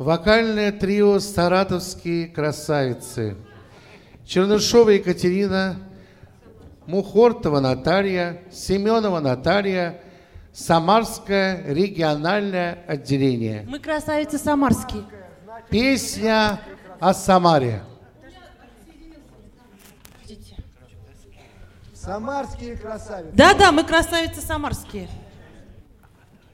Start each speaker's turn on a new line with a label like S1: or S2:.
S1: Вокальное трио «Саратовские красавицы». Чернышова Екатерина, Мухортова Наталья, Семенова Наталья, Самарское региональное отделение.
S2: Мы красавицы самарские.
S1: Песня о Самаре.
S3: Самарские красавицы.
S2: Да-да, мы красавицы самарские.